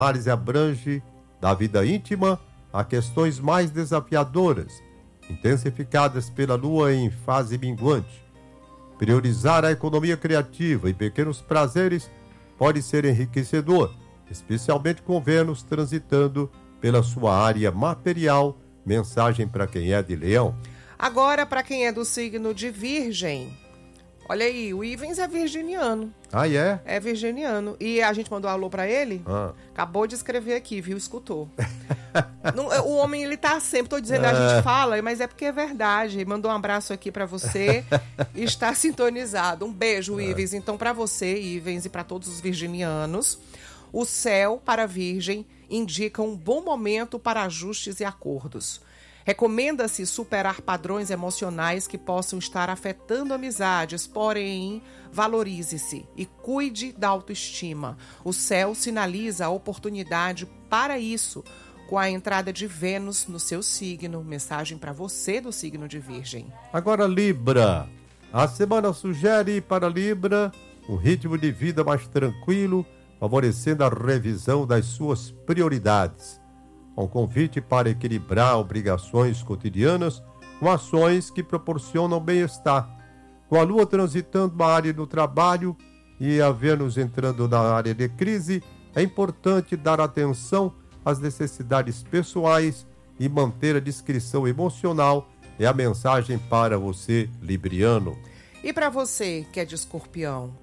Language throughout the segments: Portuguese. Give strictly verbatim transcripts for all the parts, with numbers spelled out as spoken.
análise abrange da vida íntima a questões mais desafiadoras, intensificadas pela lua em fase minguante. Priorizar a economia criativa e pequenos prazeres pode ser enriquecedor, especialmente com Vênus transitando pela sua área material. Mensagem para quem é de Leão. Agora, para quem é do signo de Virgem, olha aí, o Ivens é virginiano. Ah, é? É virginiano. E a gente mandou um alô pra ele, Ah. acabou de escrever aqui, viu? Escutou. Não, o homem, ele tá sempre, tô dizendo, a gente fala, mas é porque é verdade. Mandou um abraço aqui pra você e está sintonizado. Um beijo, ah. Ivens. Então, pra você, Ivens, e pra todos os virginianos, o céu para Virgem indica um bom momento para ajustes e acordos. Recomenda-se superar padrões emocionais que possam estar afetando amizades, porém, valorize-se e cuide da autoestima. O céu sinaliza a oportunidade para isso, com a entrada de Vênus no seu signo. Mensagem para você do signo de Virgem. Agora, Libra. A semana sugere para Libra um ritmo de vida mais tranquilo, favorecendo a revisão das suas prioridades. Um convite para equilibrar obrigações cotidianas com ações que proporcionam bem-estar. Com a Lua transitando a área do trabalho e a Vênus entrando na área de crise, é importante dar atenção às necessidades pessoais e manter a discrição emocional. É a mensagem para você, libriano. E para você que é de Escorpião?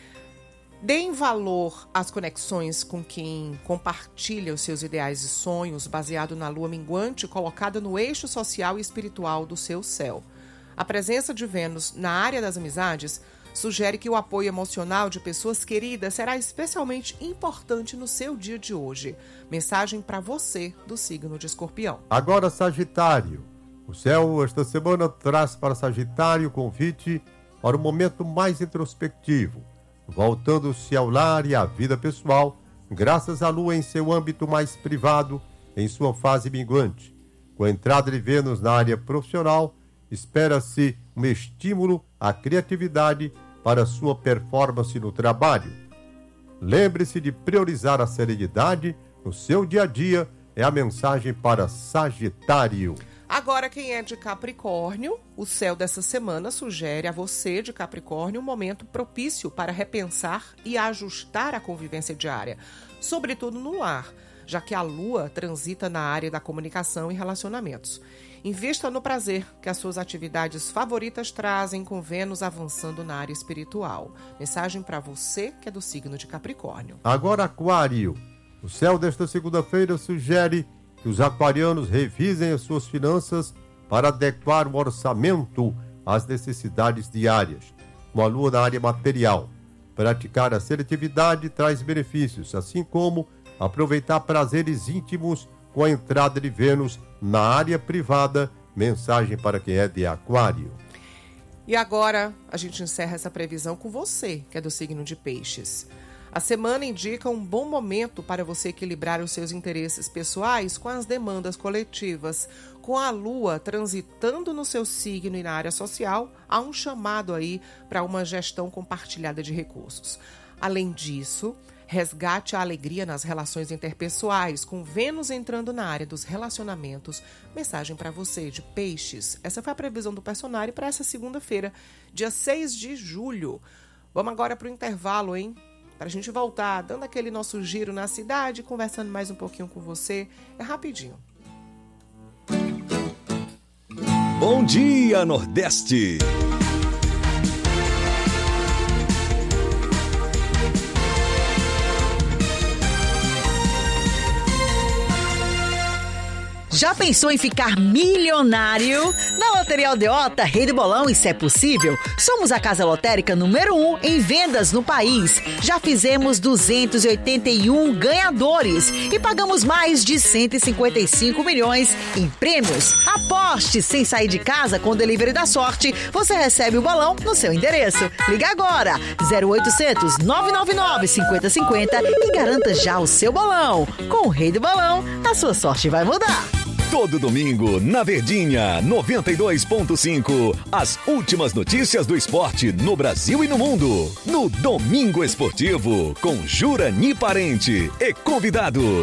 Deem valor às conexões com quem compartilha os seus ideais e sonhos, baseado na lua minguante colocada no eixo social e espiritual do seu céu. A presença de Vênus na área das amizades sugere que o apoio emocional de pessoas queridas será especialmente importante no seu dia de hoje. Mensagem para você do signo de Escorpião. Agora, Sagitário. O céu esta semana traz para Sagitário o convite para um momento mais introspectivo, voltando-se ao lar e à vida pessoal, graças à Lua em seu âmbito mais privado, em sua fase minguante. Com a entrada de Vênus na área profissional, espera-se um estímulo à criatividade para sua performance no trabalho. Lembre-se de priorizar a serenidade no seu dia a dia, é a mensagem para Sagitário. Agora, quem é de Capricórnio, o céu dessa semana sugere a você de Capricórnio um momento propício para repensar e ajustar a convivência diária, sobretudo no lar, já que a Lua transita na área da comunicação e relacionamentos. Invista no prazer que as suas atividades favoritas trazem, com Vênus avançando na área espiritual. Mensagem para você que é do signo de Capricórnio. Agora, Aquário. O céu desta segunda-feira sugere que os aquarianos revisem as suas finanças para adequar o orçamento às necessidades diárias, com a Lua na área material. Praticar a seletividade traz benefícios, assim como aproveitar prazeres íntimos com a entrada de Vênus na área privada. Mensagem para quem é de Aquário. E agora a gente encerra essa previsão com você, que é do signo de Peixes. A semana indica um bom momento para você equilibrar os seus interesses pessoais com as demandas coletivas. Com a Lua transitando no seu signo e na área social, há um chamado aí para uma gestão compartilhada de recursos. Além disso, resgate a alegria nas relações interpessoais, com Vênus entrando na área dos relacionamentos. Mensagem para você de Peixes. Essa foi a previsão do personagem para essa segunda-feira, dia seis de julho. Vamos agora para o intervalo, hein? Para a gente voltar, dando aquele nosso giro na cidade, conversando mais um pouquinho com você. É rapidinho. Bom dia, Nordeste! Já pensou em ficar milionário? Na Loteria Aldeota, Rei do Bolão, e se é possível, somos a casa lotérica número um em vendas no país. Já fizemos duzentos e oitenta e um ganhadores e pagamos mais de cento e cinquenta e cinco milhões em prêmios. Aposte sem sair de casa com o Delivery da Sorte. Você recebe o bolão no seu endereço. Liga agora, zero oitocentos, nove nove nove, cinquenta cinquenta e garanta já o seu bolão. Com o Rei do Bolão, a sua sorte vai mudar. Todo domingo, na Verdinha, noventa e dois ponto cinco. As últimas notícias do esporte no Brasil e no mundo. No Domingo Esportivo, com Jurani Parente e convidados.